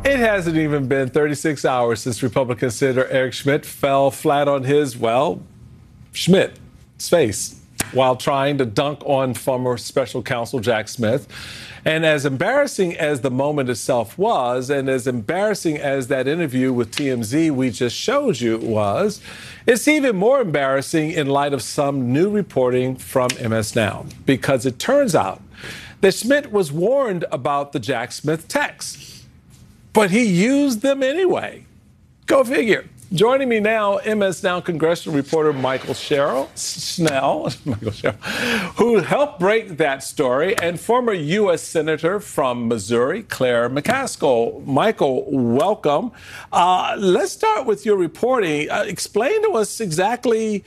It hasn't even been 36 hours since Republican Senator Eric Schmitt fell flat on his, Schmitt's face while trying to dunk on former special counsel Jack Smith. And as embarrassing as the moment itself was, and as embarrassing as that interview with TMZ we just showed you was, it's even more embarrassing in light of some new reporting from MS Now, because it turns out that Schmitt was warned about the Jack Smith texts, but he used them anyway. Go figure. Joining me now, MS Now congressional reporter Michael Snell, who helped break that story, and former U.S. Senator from Missouri, Claire McCaskill. Michael, welcome. Let's start with your reporting. Explain to us exactly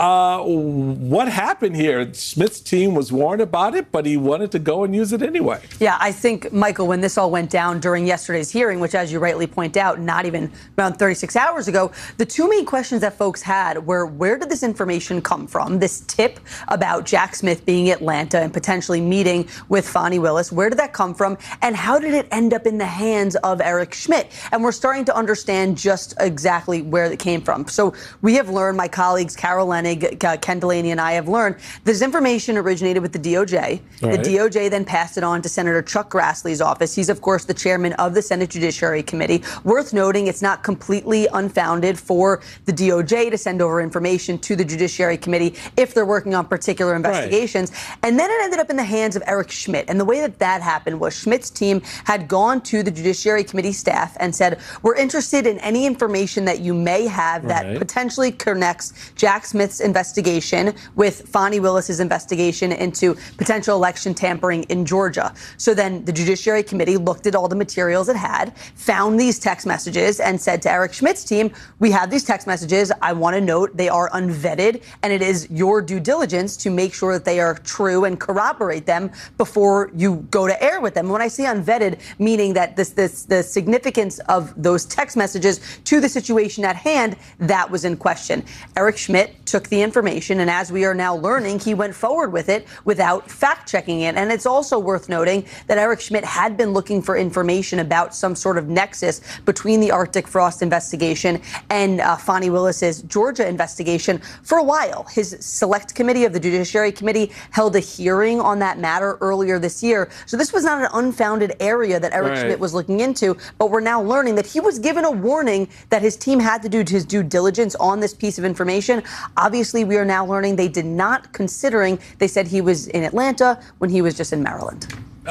what happened here. Smith's team was warned about it, but he wanted to go and use it anyway. Yeah, I think, Michael, when this all went down during yesterday's hearing, which, as you rightly point out, not even around 36 hours ago, the two main questions that folks had were, where did this information come from? This tip about Jack Smith being in Atlanta and potentially meeting with Fani Willis, where did that come from? And how did it end up in the hands of Eric Schmitt? And we're starting to understand just exactly where it came from. So we have learned, my colleagues, Carol Leonnig, Ken Delaney, and I have learned this information originated with the DOJ. Right. The DOJ then passed it on to Senator Chuck Grassley's office. He's, of course, the chairman of the Senate Judiciary Committee. Worth noting, it's not completely unfounded for the DOJ to send over information to the Judiciary Committee if they're working on particular investigations. Right. And then it ended up in the hands of Eric Schmitt. And the way that happened was Schmitt's team had gone to the Judiciary Committee staff and said, we're interested in any information that you may have that potentially connects Jack Smith's investigation with Fani Willis's investigation into potential election tampering in Georgia. So then the Judiciary Committee looked at all the materials it had, found these text messages, and said to Eric Schmitt's team, we have these text messages. I want to note they are unvetted, and it is your due diligence to make sure that they are true and corroborate them before you go to air with them. When I say unvetted, meaning that the significance of those text messages to the situation at hand, that was in question. Eric Schmitt took the information, and as we are now learning, he went forward with it without fact-checking it. And it's also worth noting that Eric Schmitt had been looking for information about some sort of nexus between the Arctic Frost investigation and Fani Willis's Georgia investigation for a while. His select committee of the Judiciary Committee held a hearing on that matter earlier this year. So this was not an unfounded area that Eric Schmitt was looking into, but we're now learning that he was given a warning that his team had to do his due diligence on this piece of information. Obviously, we are now learning they did not, considering they said he was in Atlanta when he was just in Maryland.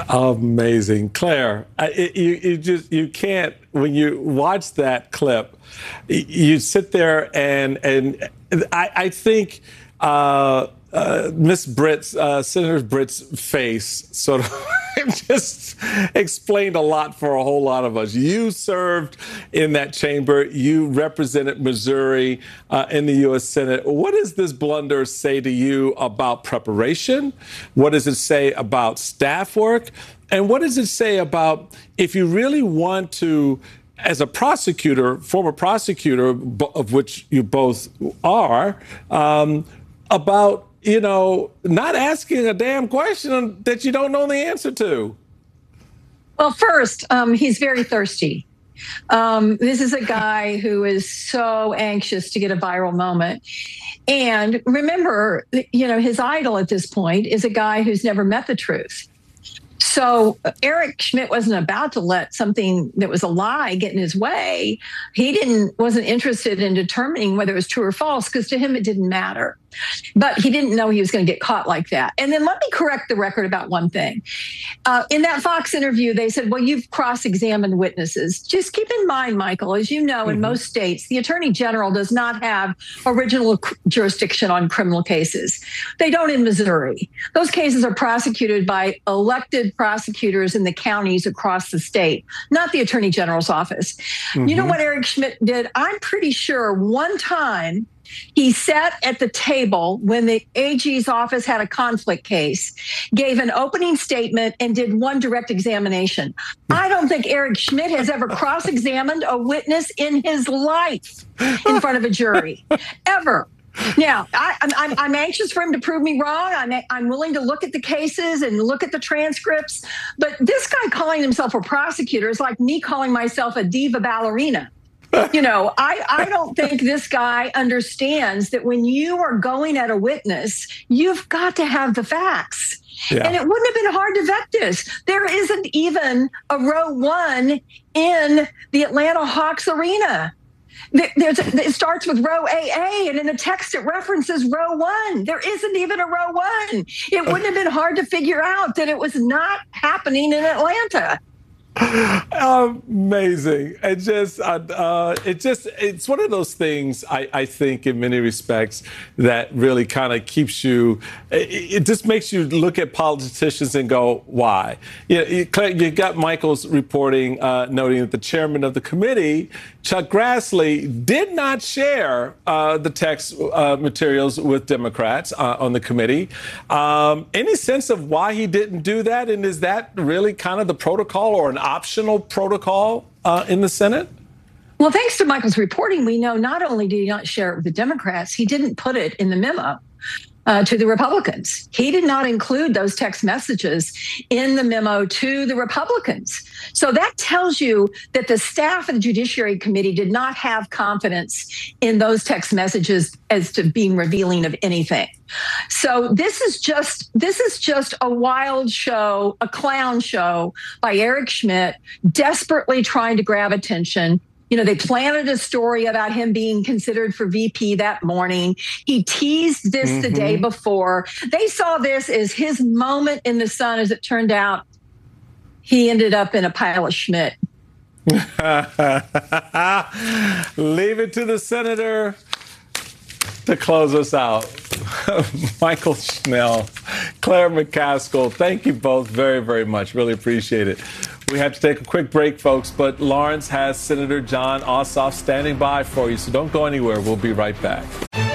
Amazing. Claire, you can't, when you watch that clip, you sit there and I think Miss Britt's, Senator Britt's face sort of just explained a lot for a whole lot of us. You served in that chamber. You represented Missouri in the U.S. Senate. What does this blunder say to you about preparation? What does it say about staff work? And what does it say about if you really want to, as a prosecutor, former prosecutor, of which you both are, about, not asking a damn question that you don't know the answer to? Well, first, he's very thirsty. This is a guy who is so anxious to get a viral moment. And remember, his idol at this point is a guy who's never met the truth. So Eric Schmitt wasn't about to let something that was a lie get in his way. He wasn't interested in determining whether it was true or false, because to him it didn't matter. But he didn't know he was going to get caught like that. And then let me correct the record about one thing. In that Fox interview, they said, well, you've cross-examined witnesses. Just keep in mind, Michael, as you know, in most states, the attorney general does not have original jurisdiction on criminal cases. They don't in Missouri. Those cases are prosecuted by elected prosecutors in the counties across the state, not the attorney general's office. You know what Eric Schmitt did? I'm pretty sure one time he sat at the table when the AG's office had a conflict case, gave an opening statement, and did one direct examination. I don't think Eric Schmitt has ever cross-examined a witness in his life in front of a jury, ever. Now, I'm anxious for him to prove me wrong. I'm willing to look at the cases and look at the transcripts. But this guy calling himself a prosecutor is like me calling myself a diva ballerina. You know, I don't think this guy understands that when you are going at a witness, you've got to have the facts. Yeah. And it wouldn't have been hard to vet this. There isn't even a row one in the Atlanta Hawks arena. It starts with row AA, and in the text it references row one. There isn't even a row one. It wouldn't have been hard to figure out that it was not happening in Atlanta. Amazing. It's one of those things, I think, in many respects, that really kind of keeps you, it just makes you look at politicians and go, why? You got Michael's reporting, noting that the chairman of the committee, Chuck Grassley, did not share the text materials with Democrats on the committee. Any sense of why he didn't do that? And is that really kind of the protocol or an optional protocol in the Senate? Well, thanks to Michael's reporting, we know not only did he not share it with the Democrats, he didn't put it in the memo to the Republicans. He did not include those text messages in the memo to the Republicans. So that tells you that the staff of the Judiciary Committee did not have confidence in those text messages as to being revealing of anything. So this is just a wild show, a clown show by Eric Schmidt, desperately trying to grab attention. You know, they planted a story about him being considered for VP that morning. He teased this the day before. They saw this as his moment in the sun. As it turned out, he ended up in a pile of Schmidt. Leave it to the senator to close us out. Michael Schnell, Claire McCaskill, thank you both very, very much. Really appreciate it. We have to take a quick break, folks, but Lawrence has Senator Jon Ossoff standing by for you, so don't go anywhere. We'll be right back.